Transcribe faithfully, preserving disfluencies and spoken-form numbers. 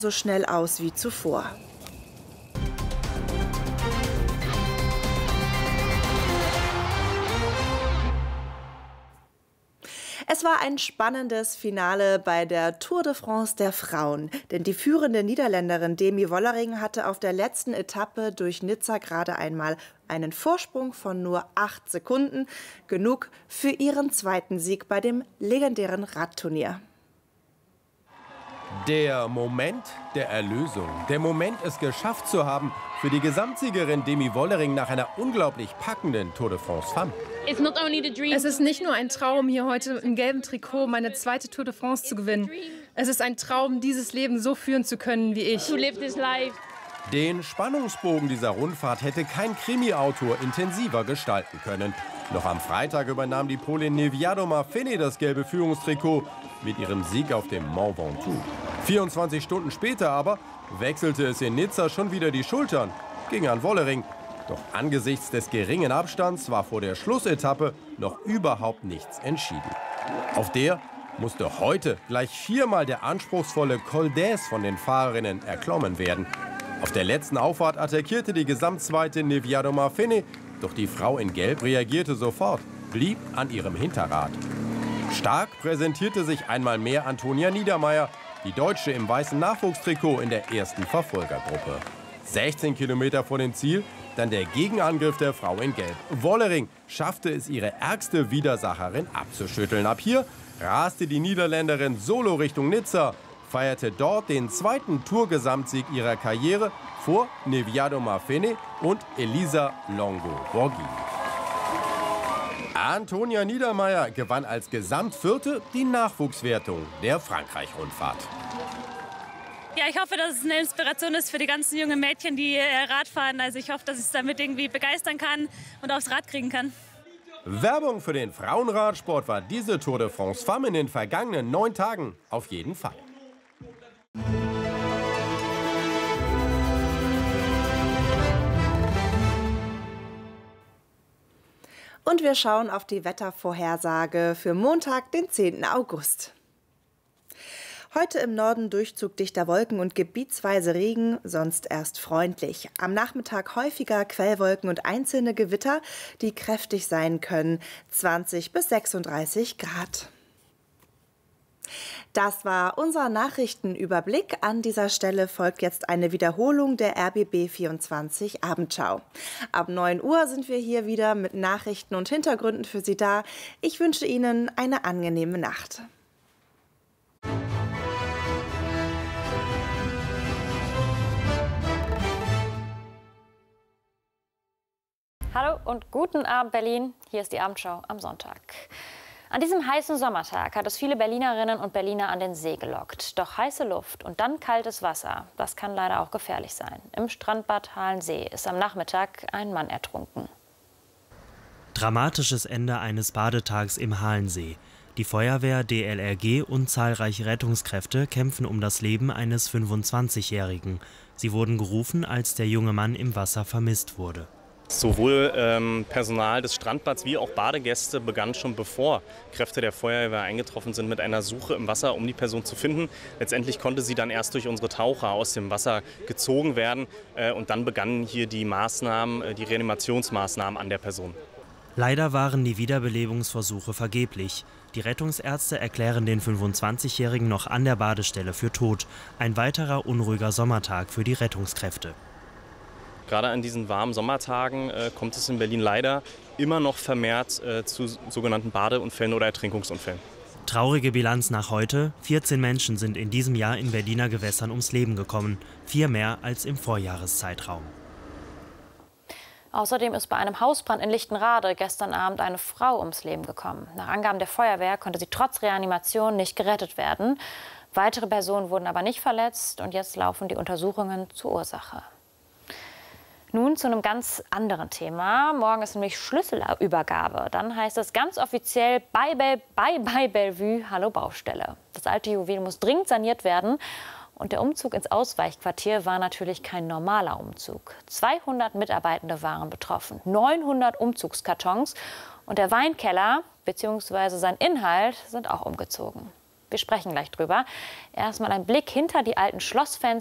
so schnell aus wie zuvor. Es war ein spannendes Finale bei der Tour de France der Frauen. Denn die führende Niederländerin Demi Wollering hatte auf der letzten Etappe durch Nizza gerade einmal einen Vorsprung von nur acht Sekunden. Genug für ihren zweiten Sieg bei dem legendären Radturnier. Der Moment der Erlösung, der Moment, es geschafft zu haben, für die Gesamtsiegerin Demi Wollering nach einer unglaublich packenden Tour de France Femme. Es ist nicht nur ein Traum, hier heute im gelben Trikot meine zweite Tour de France zu gewinnen. Es ist ein Traum, dieses Leben so führen zu können wie ich. Den Spannungsbogen dieser Rundfahrt hätte kein Krimi-Autor intensiver gestalten können. Noch am Freitag übernahm die Polin Niewiadoma Fini das gelbe Führungstrikot mit ihrem Sieg auf dem Mont Ventoux. vierundzwanzig Stunden später aber wechselte es in Nizza schon wieder die Schultern, ging an Wollering. Doch angesichts des geringen Abstands war vor der Schlussetappe noch überhaupt nichts entschieden. Auf der musste heute gleich viermal der anspruchsvolle Col d'Aise von den Fahrerinnen erklommen werden. Auf der letzten Auffahrt attackierte die Gesamtzweite Niewiadoma Fini, doch die Frau in Gelb reagierte sofort, blieb an ihrem Hinterrad. Stark präsentierte sich einmal mehr Antonia Niedermaier, die Deutsche im weißen Nachwuchstrikot in der ersten Verfolgergruppe. sechzehn Kilometer vor dem Ziel dann der Gegenangriff der Frau in Gelb. Wollering schaffte es, ihre ärgste Widersacherin abzuschütteln. Ab hier raste die Niederländerin solo Richtung Nizza, feierte dort den zweiten Tourgesamtsieg ihrer Karriere vor Niewiadoma Fini und Elisa Longo-Borghini. Antonia Niedermaier gewann als Gesamtvierte die Nachwuchswertung der Frankreich-Rundfahrt. Ja, ich hoffe, dass es eine Inspiration ist für die ganzen jungen Mädchen, die Rad fahren. Also ich hoffe, dass ich es damit irgendwie begeistern kann und aufs Rad kriegen kann. Werbung für den Frauenradsport war diese Tour de France Femme in den vergangenen neun Tagen auf jeden Fall. Und wir schauen auf die Wettervorhersage für Montag, den zehnten August. Heute im Norden Durchzug dichter Wolken und gebietsweise Regen, sonst erst freundlich. Am Nachmittag häufiger Quellwolken und einzelne Gewitter, die kräftig sein können. zwanzig bis sechsunddreißig Grad. Das war unser Nachrichtenüberblick. An dieser Stelle folgt jetzt eine Wiederholung der R B B vierundzwanzig Abendschau. Ab neun Uhr sind wir hier wieder mit Nachrichten und Hintergründen für Sie da. Ich wünsche Ihnen eine angenehme Nacht. Hallo und guten Abend Berlin. Hier ist die Abendschau am Sonntag. An diesem heißen Sommertag hat es viele Berlinerinnen und Berliner an den See gelockt. Doch heiße Luft und dann kaltes Wasser, das kann leider auch gefährlich sein. Im Strandbad Halensee ist am Nachmittag ein Mann ertrunken. Dramatisches Ende eines Badetags im Halensee. Die Feuerwehr, D L R G und zahlreiche Rettungskräfte kämpfen um das Leben eines fünfundzwanzigjährigen. Sie wurden gerufen, als der junge Mann im Wasser vermisst wurde. Sowohl ähm, Personal des Strandbads wie auch Badegäste begannen schon bevor Kräfte der Feuerwehr eingetroffen sind mit einer Suche im Wasser, um die Person zu finden. Letztendlich konnte sie dann erst durch unsere Taucher aus dem Wasser gezogen werden äh, und dann begannen hier die Maßnahmen, äh, die Reanimationsmaßnahmen an der Person. Leider waren die Wiederbelebungsversuche vergeblich. Die Rettungsärzte erklären den fünfundzwanzigjährigen noch an der Badestelle für tot. Ein weiterer unruhiger Sommertag für die Rettungskräfte. Gerade an diesen warmen Sommertagen äh, kommt es in Berlin leider immer noch vermehrt äh, zu sogenannten Badeunfällen oder Ertrinkungsunfällen. Traurige Bilanz nach heute. vierzehn Menschen sind in diesem Jahr in Berliner Gewässern ums Leben gekommen. Vier mehr als im Vorjahreszeitraum. Außerdem ist bei einem Hausbrand in Lichtenrade gestern Abend eine Frau ums Leben gekommen. Nach Angaben der Feuerwehr konnte sie trotz Reanimation nicht gerettet werden. Weitere Personen wurden aber nicht verletzt und jetzt laufen die Untersuchungen zur Ursache. Nun zu einem ganz anderen Thema. Morgen ist nämlich Schlüsselübergabe. Dann heißt es ganz offiziell Bye Bye Bye Bye Bellevue, hallo Baustelle. Das alte Juwel muss dringend saniert werden. Und der Umzug ins Ausweichquartier war natürlich kein normaler Umzug. zweihundert Mitarbeitende waren betroffen, neunhundert Umzugskartons und der Weinkeller bzw. sein Inhalt sind auch umgezogen. Wir sprechen gleich drüber. Erstmal ein Blick hinter die alten Schlossfenster.